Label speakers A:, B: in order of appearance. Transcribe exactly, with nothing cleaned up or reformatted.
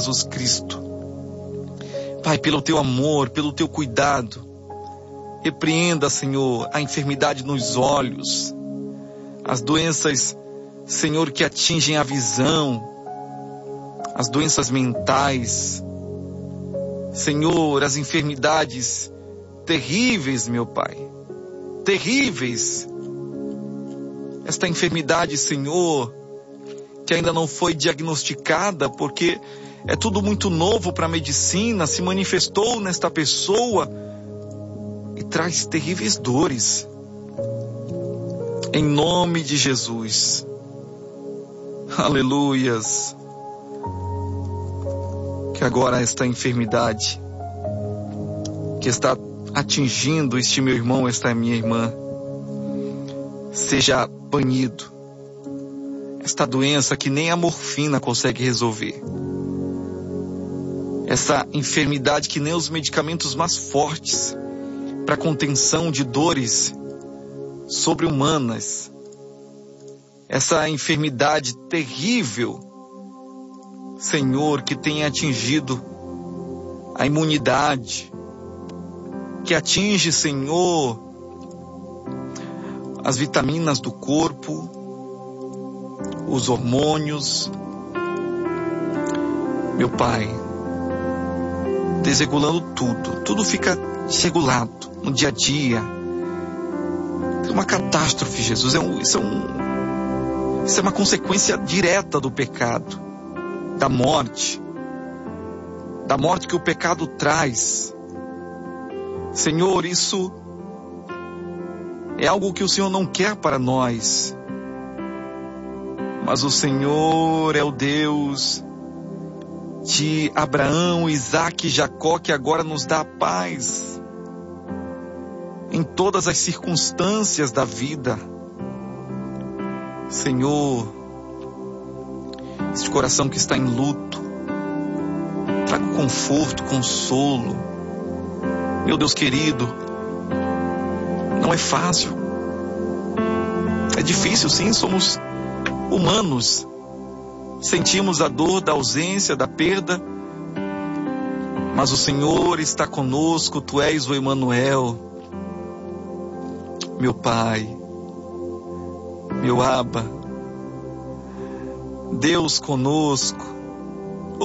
A: Jesus Cristo. Pai, pelo teu amor, pelo teu cuidado, repreenda, Senhor, a enfermidade nos olhos, as doenças, Senhor, que atingem a visão, as doenças mentais, Senhor, as enfermidades terríveis, meu Pai, terríveis. Esta enfermidade, Senhor, que ainda não foi diagnosticada, porque é tudo muito novo para a medicina, se manifestou nesta pessoa e traz terríveis dores. Em nome de Jesus. Aleluias. Que agora esta enfermidade que está atingindo este meu irmão, esta minha irmã, seja banido. Esta doença que nem a morfina consegue resolver. Essa enfermidade que nem os medicamentos mais fortes para contenção de dores sobre-humanas. Essa enfermidade terrível, Senhor, que tem atingido a imunidade, que atinge, Senhor, as vitaminas do corpo, os hormônios. Meu Pai, desregulando tudo, tudo fica desregulado no dia a dia. É uma catástrofe, Jesus, é um, isso, é um, isso é uma consequência direta do pecado, da morte, da morte que o pecado traz. Senhor, isso é algo que o Senhor não quer para nós. Mas o Senhor é o Deus de Abraão, Isaque e Jacó, que agora nos dá paz em todas as circunstâncias da vida. Senhor, este coração que está em luto, traga conforto, consolo. Meu Deus querido, não é fácil. É difícil, sim, somos humanos. Sentimos a dor da ausência, da perda, mas o Senhor está conosco. Tu és o Emanuel, meu Pai, meu Abba, Deus conosco.